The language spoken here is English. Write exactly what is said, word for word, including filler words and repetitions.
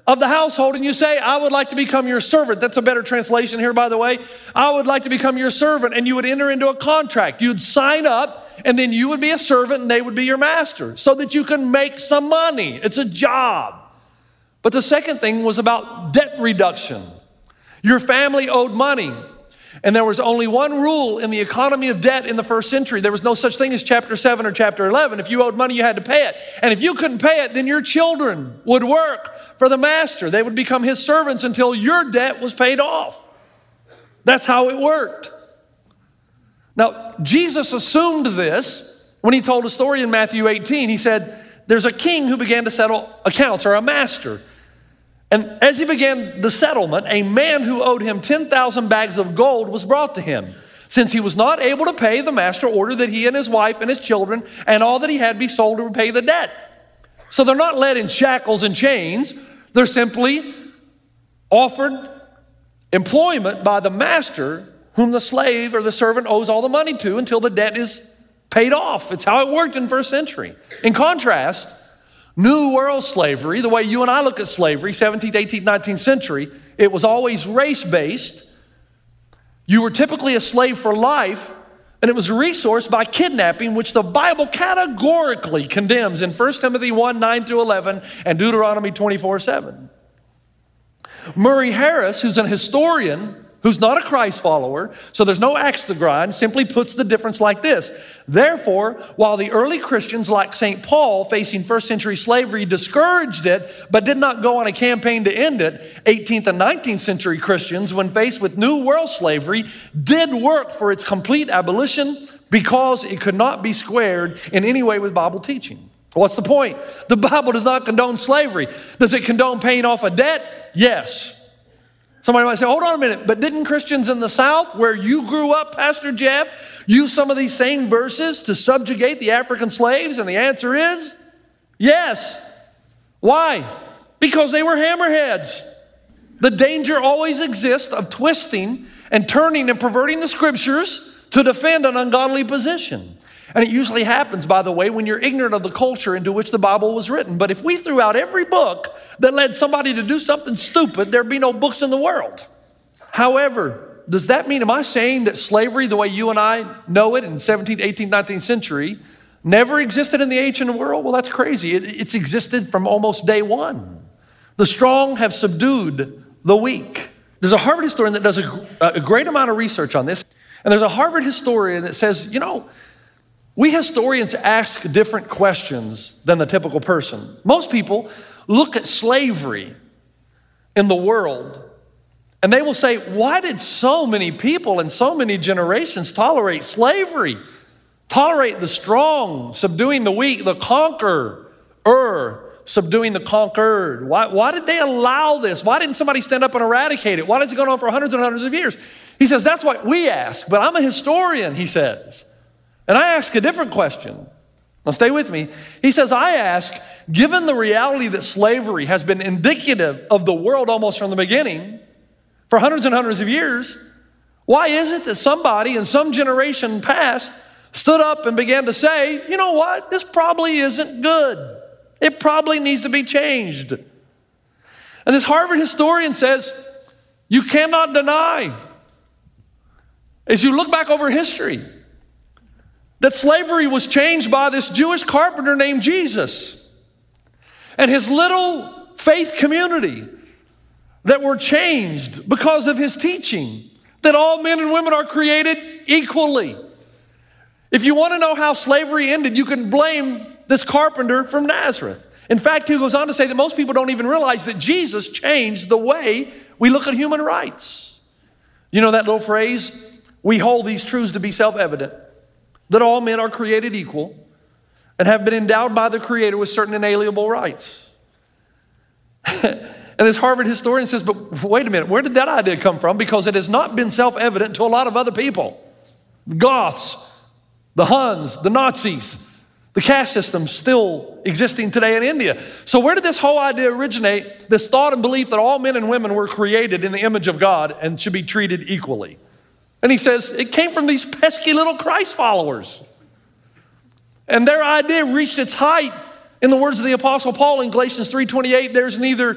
of the household, and you say, I would like to become your servant. That's a better translation here, by the way. I would like to become your servant, and you would enter into a contract. You'd sign up, and then you would be a servant, and they would be your master, so that you can make some money. It's a job. But the second thing was about debt reduction. Your family owed money, and there was only one rule in the economy of debt in the first century. There was no such thing as chapter seven or chapter eleven. If you owed money, you had to pay it. And if you couldn't pay it, then your children would work for the master. They would become his servants until your debt was paid off. That's how it worked. Now, Jesus assumed this when he told a story in Matthew eighteen. He said, there's a king who began to settle accounts, or a master. And as he began the settlement, a man who owed him ten thousand bags of gold was brought to him. Since he was not able to pay, the master ordered that he and his wife and his children and all that he had be sold to repay the debt. So they're not led in shackles and chains. They're simply offered employment by the master whom the slave or the servant owes all the money to until the debt is paid off. It's how it worked in the first century. In contrast, New World slavery, the way you and I look at slavery, seventeenth, eighteenth, nineteenth century, it was always race-based. You were typically a slave for life, and it was resourced by kidnapping, which the Bible categorically condemns in First Timothy one, nine through eleven, and Deuteronomy twenty-four, seven. Murray Harris, who's an historian, who's not a Christ follower, so there's no axe to grind, simply puts the difference like this. Therefore, while the early Christians like Saint Paul facing first century slavery discouraged it, but did not go on a campaign to end it, eighteenth and nineteenth century Christians, when faced with New World slavery, did work for its complete abolition because it could not be squared in any way with Bible teaching. What's the point? The Bible does not condone slavery. Does it condone paying off a debt? Yes. Somebody might say, hold on a minute, but didn't Christians in the South, where you grew up, Pastor Jeff, use some of these same verses to subjugate the African slaves? And the answer is yes. Why? Because they were hammerheads. The danger always exists of twisting and turning and perverting the scriptures to defend an ungodly position. And it usually happens, by the way, when you're ignorant of the culture into which the Bible was written. But if we threw out every book that led somebody to do something stupid, there'd be no books in the world. However, does that mean, am I saying that slavery, the way you and I know it in the seventeenth, eighteenth, nineteenth century, never existed in the ancient world? Well, that's crazy. It, it's existed from almost day one. The strong have subdued the weak. There's a Harvard historian that does a, a great amount of research on this. And there's a Harvard historian that says, you know, we historians ask different questions than the typical person. Most people look at slavery in the world and they will say, why did so many people and so many generations tolerate slavery? Tolerate the strong, subduing the weak, the conqueror, subduing the conquered. Why, why did they allow this? Why didn't somebody stand up and eradicate it? Why has it gone on for hundreds and hundreds of years? He says, that's what we ask, but I'm a historian, he says. And I ask a different question. Now stay with me. He says, I ask, given the reality that slavery has been indicative of the world almost from the beginning, for hundreds and hundreds of years, why is it that somebody in some generation past stood up and began to say, you know what, this probably isn't good. It probably needs to be changed. And this Harvard historian says, you cannot deny, as you look back over history, that slavery was changed by this Jewish carpenter named Jesus and his little faith community that were changed because of his teaching, that all men and women are created equally. If you want to know how slavery ended, you can blame this carpenter from Nazareth. In fact, he goes on to say that most people don't even realize that Jesus changed the way we look at human rights. You know that little phrase, we hold these truths to be self-evident, that all men are created equal and have been endowed by the Creator with certain inalienable rights. And this Harvard historian says, but wait a minute, where did that idea come from? Because it has not been self-evident to a lot of other people. The Goths, the Huns, the Nazis, the caste system still existing today in India. So where did this whole idea originate, this thought and belief that all men and women were created in the image of God and should be treated equally? And he says, it came from these pesky little Christ followers. And their idea reached its height in the words of the Apostle Paul in Galatians three twenty-eight, there's neither